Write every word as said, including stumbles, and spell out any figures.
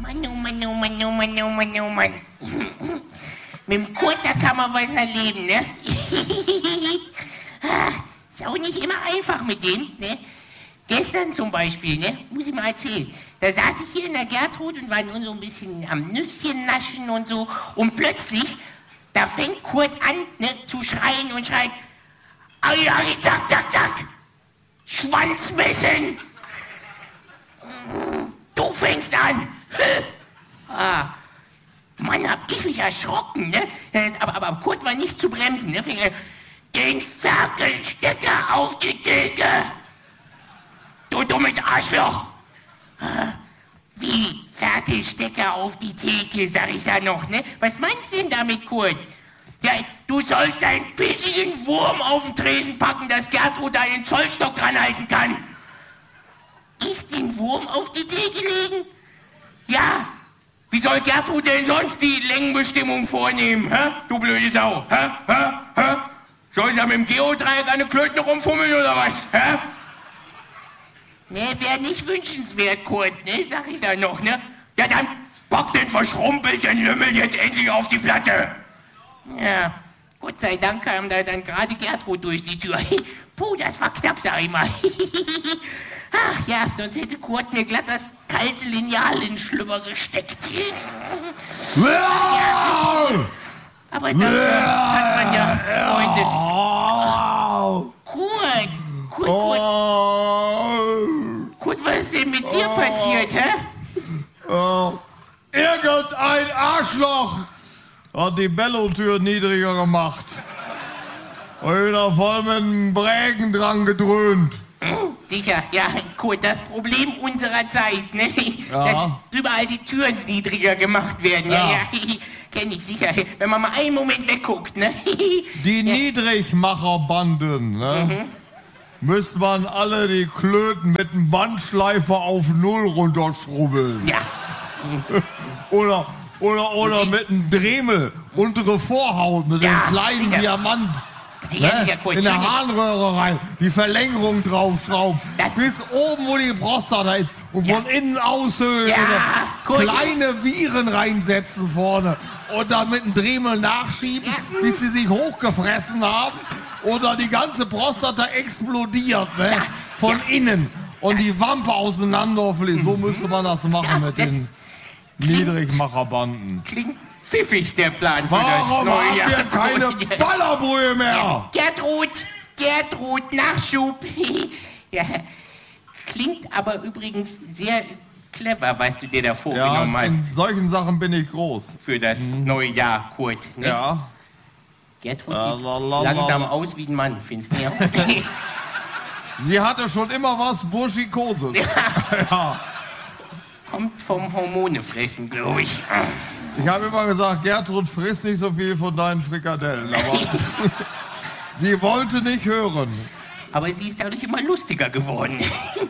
Mann, oh Mann, oh Mann, oh Mann, oh Mann, oh Mann. Mit dem Kurt, da kann man was erleben, ne? Ist auch nicht immer einfach mit denen, ne? Gestern zum Beispiel, ne? Muss ich mal erzählen. Da saß ich hier in der Gertrud und war nur so ein bisschen am Nüsschen naschen und so. Und plötzlich, da fängt Kurt an, ne, zu schreien und schreit, ai, ai, zack, zack, zack. Schwanzmessen. Du fängst an. Ah. Mann, hab ich mich erschrocken, ne? Aber, aber Kurt war nicht zu bremsen, ne? Fing er, den Ferkelstecker auf die Theke. Du dummes Arschloch. Wie? Ferkelstecker auf die Theke, sag ich da noch, ne? Was meinst du denn damit, Kurt? Ja, du sollst einen bissigen Wurm auf den Tresen packen, dass Gertrud da den Zollstock dran halten kann. Ich den Wurm auf die Theke legen? Ja. Wie soll Gertrud denn sonst die Längenbestimmung vornehmen, hä? Du blöde Sau, hä? Hä? Hä? Soll sie ja mit dem Geodreieck an der Klöten rumfummeln oder was, hä? Ne, wäre nicht wünschenswert, Kurt, ne? Sag ich da noch, ne? Ja, dann pack den verschrumpelten Lümmel jetzt endlich auf die Platte. Ja, Gott sei Dank kam da dann gerade Gertrud durch die Tür. Puh, das war knapp, sag ich mal. Ach ja, sonst hätte Kurt mir glatt das kalte Lineal in den Schlüpper gesteckt. Ja, aber das äh, hat man ja, Freunde. Kurt, Kurt, Kurt. Kurt, was ist denn mit dir passiert, hä? Oh. Irgendein Arschloch hat die Bellotür niedriger gemacht. Und da voll mit einem Brägen dran gedröhnt. Sicher, ja, Kurt, das Problem unserer Zeit, ne? Ja. Dass überall die Türen niedriger gemacht werden. Ja, Ja. ja, kenn ich sicher. Wenn man mal einen Moment wegguckt, ne? Die Ja. Niedrigmacherbanden, ne? Mhm. Müsste man alle die Klöten mit einem Bandschleifer auf Null runterschrubbeln. Ja. Oder, oder, oder mit einem Dremel, untere Vorhaut, mit Ja, einem kleinen sicher. Diamant. Sicher, Ne? sicher, Kurt. In der Entschuldigung. Harnröhre rein, die Verlängerung draufschrauben, Das- bis oben, wo die Prostata ist, und Ja. von innen aushöhlen, Ja, oder Kurt. kleine Viren reinsetzen vorne und dann mit dem Dremel nachschieben, Ja. bis sie sich hochgefressen haben oder die ganze Prostata explodiert, ne? Ja. Von Ja. innen und die Wampe auseinanderfliegt. So müsste man das machen Ja, mit das den klingt- Niedrigmacherbanden. Klingt pfiffig, der Plan für Warum das neue habt Jahr. ihr keine Kurt. Ballerbrühe mehr? Gertrud, Gertrud, Nachschub. Ja, klingt aber übrigens sehr clever, was du dir da Ja, vorgenommen hast in solchen Sachen bin ich groß. für das neue Jahr, Kurt. Ne? Ja. Gertrud Ja, sieht la, la, langsam la. aus wie ein Mann, findest du nicht auch? Sie hatte schon immer was Burschikoses. Ja. Kommt vom Hormonefressen, glaube ich. Ich habe immer gesagt, Gertrud frisst nicht so viel von deinen Frikadellen. Aber sie wollte nicht hören. Aber sie ist dadurch immer lustiger geworden.